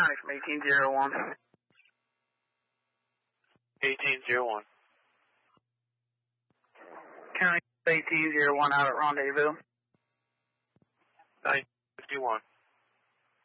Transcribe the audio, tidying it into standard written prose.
County from 1801. 1801. County 1801 out at Rendezvous. 951.